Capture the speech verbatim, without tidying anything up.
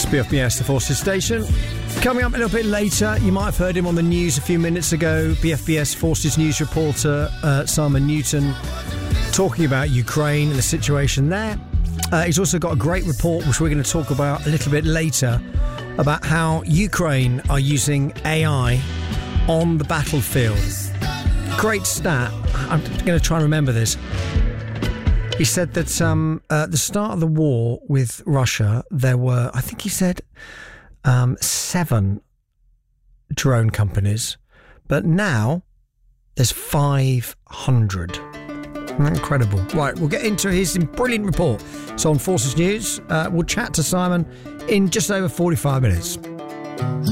B F B S, the Forces Station. Coming up a little bit later, you might have heard him on the news a few minutes ago. B F B S Forces News reporter uh, Simon Newton talking about Ukraine and the situation there. Uh, he's also got a great report, which we're going to talk about a little bit later, about how Ukraine are using A I on the battlefield. Great stat. I'm going to try and remember this. He said that um, at the start of the war with Russia, there were, I think he said, um, seven drone companies, but now there's five hundred. Incredible. Right, we'll get into his brilliant report. It's on Forces News. Uh, we'll chat to Simon in just over forty-five minutes.